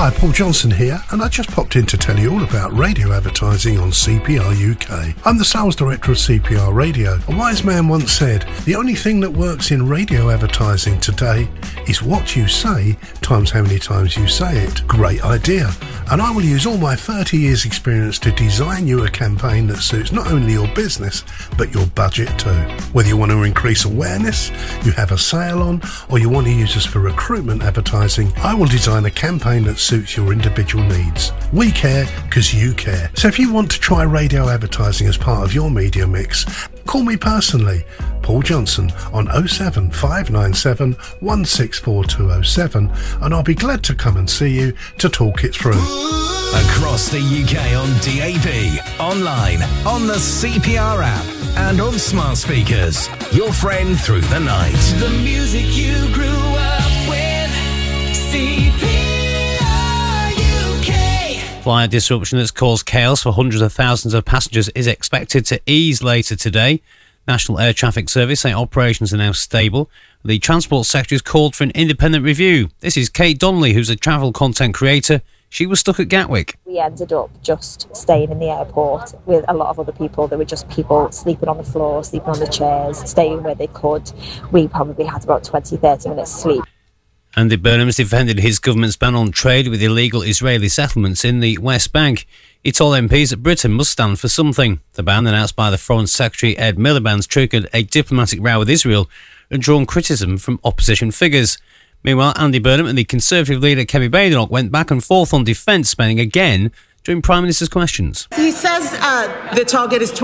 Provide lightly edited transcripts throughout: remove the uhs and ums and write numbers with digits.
Hi, Paul Johnson here, and I just popped in to tell you all about radio advertising on CPR UK. I'm the sales director of CPR Radio. A wise man once said, the only thing that works in radio advertising today is what you say times how many times you say it. Great idea. And I will use all my 30 years experience to design you a campaign that suits not only your business, but your budget too. Whether you want to increase awareness, you have a sale on, or you want to use us for recruitment advertising, I will design a campaign that suits your individual needs. We care because you care. So if you want to try radio advertising as part of your media mix, call me personally, Paul Johnson, on 07597 164207, and I'll be glad to come and see you to talk it through. Across the UK on DAB, online, on the CPR app, and on smart speakers. Your friend through the night. The music you grew up with, CPR UK. Flight disruption that's caused chaos for hundreds of thousands of passengers is expected to ease later today. National Air Traffic Service say operations are now stable. The Transport Secretary has called for an independent review. This is Kate Donnelly, who's a travel content creator. She was stuck at Gatwick. We ended up just staying in the airport with a lot of other people. There were just people sleeping on the floor, sleeping on the chairs, staying where they could. We probably had about 20, 30 minutes sleep. Andy Burnham has defended his government's ban on trade with illegal Israeli settlements in the West Bank. He told MPs that Britain must stand for something. The ban, announced by the Foreign Secretary Ed Miliband, triggered a diplomatic row with Israel and drawn criticism from opposition figures. Meanwhile, Andy Burnham and the Conservative leader Kemi Badenoch went back and forth on defence spending again during Prime Minister's questions. He says the target is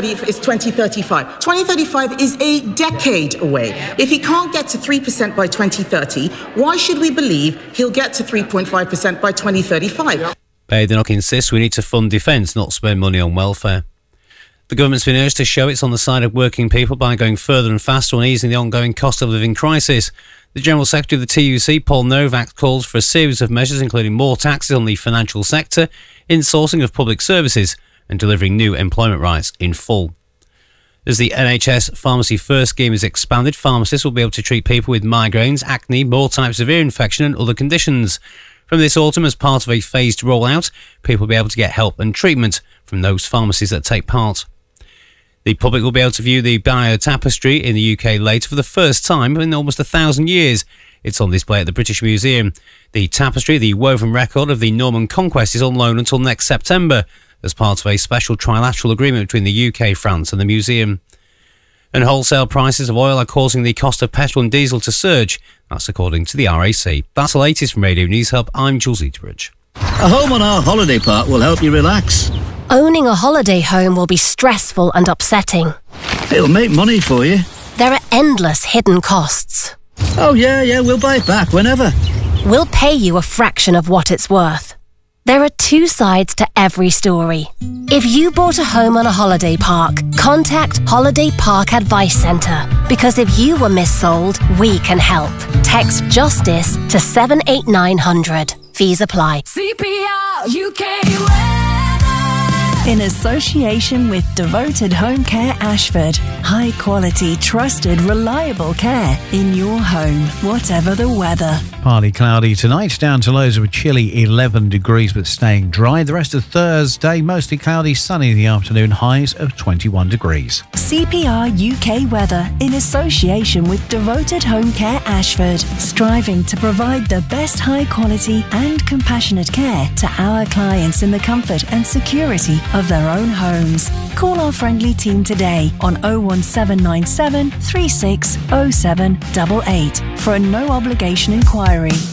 2035. 2035 is a decade away. If he can't get to 3% by 2030, why should we believe he'll get to 3.5% by 2035? Badenoch insists we need to fund defence, not spend money on welfare. The government's been urged to show it's on the side of working people by going further and faster on easing the ongoing cost of living crisis. The General Secretary of the TUC, Paul Novak, calls for a series of measures including more taxes on the financial sector, insourcing of public services and delivering new employment rights in full. As the NHS Pharmacy First scheme is expanded, pharmacists will be able to treat people with migraines, acne, more types of ear infection and other conditions. From this autumn, as part of a phased rollout, people will be able to get help and treatment from those pharmacies that take part. The public will be able to view the Bio Tapestry in the UK later for the first time in almost 1,000 years. It's on display at the British Museum. The tapestry, the woven record of the Norman Conquest, is on loan until next September as part of a special trilateral agreement between the UK, France and the museum. And wholesale prices of oil are causing the cost of petrol and diesel to surge. That's according to the RAC. That's the latest from Radio News Hub. I'm Jules Eaterbridge. A home on our holiday park will help you relax. Owning a holiday home will be stressful and upsetting. It'll make money for you. There are endless hidden costs. Oh yeah, we'll buy it back whenever. We'll pay you a fraction of what it's worth. There are two sides to every story. If you bought a home on a holiday park, contact Holiday Park Advice Centre. Because if you were missold, we can help. Text JUSTICE to 78900. Fees apply. CPR UK. In association with Devoted Home Care Ashford. High quality, trusted, reliable care in your home, whatever the weather. Partly cloudy tonight, down to lows of a chilly 11 degrees but staying dry. The rest of Thursday, mostly cloudy, sunny in the afternoon, highs of 21 degrees. CPR UK weather in association with Devoted Home Care Ashford. Striving to provide the best high quality and compassionate care to our clients in the comfort and security of their own homes. Call our friendly team today on 01797 360788 for a no obligation inquiry.